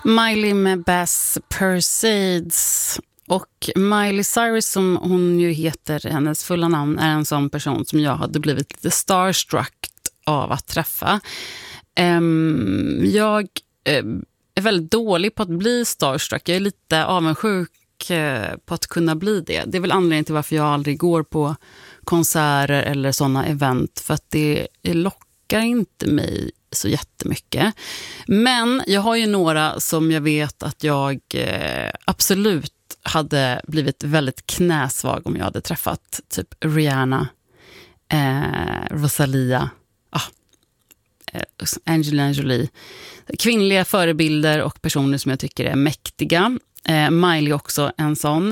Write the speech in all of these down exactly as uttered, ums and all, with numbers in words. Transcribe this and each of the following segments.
Miley med Bass Persades. Och Miley Cyrus, som hon ju heter, hennes fulla namn, är en sån person som jag hade blivit lite starstruck av att träffa. Um, jag uh, är väldigt dålig på att bli starstruck. Jag är lite avundsjuk uh, på att kunna bli det. Det är väl anledningen till varför jag aldrig går på konserter eller sådana event, för att det lockar inte mig så jättemycket. Men jag har ju några som jag vet att jag uh, absolut hade blivit väldigt knäsvag om jag hade träffat typ Rihanna, eh, Rosalia, ah, eh, Angelina Jolie. Kvinnliga förebilder och personer som jag tycker är mäktiga. Eh, Miley också en sån.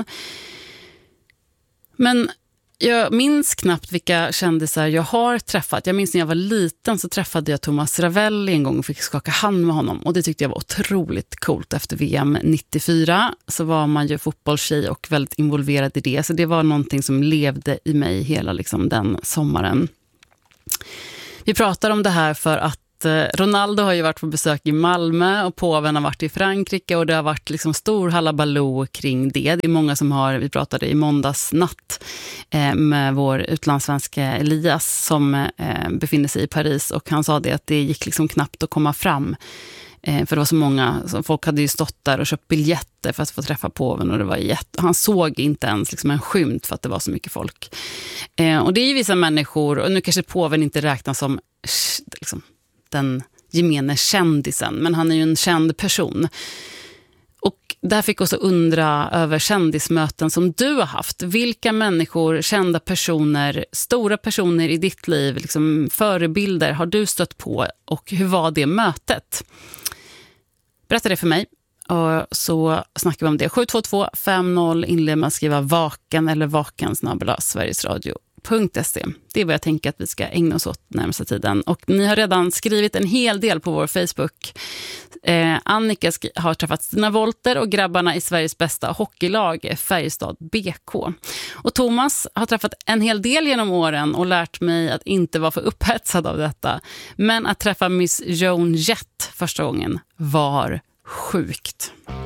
Men jag minns knappt vilka kändisar jag har träffat. Jag minns när jag var liten så träffade jag Thomas Ravelli en gång och fick skaka hand med honom. Och det tyckte jag var otroligt coolt. Efter V M nittiofyra så var man ju fotbollstjej och väldigt involverad i det. Så det var någonting som levde i mig hela liksom, den sommaren. Vi pratar om det här för att Ronaldo har ju varit på besök i Malmö och påven har varit i Frankrike och det har varit liksom stor halabaloo kring det. Det är många som har, vi pratade i måndags natt eh, med vår utlandssvenska Elias som eh, befinner sig i Paris, och han sa det att det gick liksom knappt att komma fram. Eh, för det var så många, så folk hade ju stått där och köpt biljetter för att få träffa påven, och det var jätte, han såg inte ens liksom en skymt för att det var så mycket folk. Eh, och det är ju vissa människor, och nu kanske påven inte räknas som liksom den gemene kändisen, men han är ju en känd person. Och där fick också undra över kändismöten som du har haft. Vilka människor, kända personer, stora personer i ditt liv, liksom förebilder, har du stött på, och hur var det mötet? Berätta det för mig, och så snackar vi om det. sju två två fem noll, inled med att skriva vaken eller vaken snabel-a Sveriges Radio. .se. Det är vad jag tänker att vi ska ägna oss åt närmaste tiden. Och ni har redan skrivit en hel del på vår Facebook. Eh, Annika har träffat Stina Wolter och grabbarna i Sveriges bästa hockeylag, Färjestad B K. Och Thomas har träffat en hel del genom åren och lärt mig att inte vara för upphetsad av detta. Men att träffa Miss Joan Jett första gången var sjukt.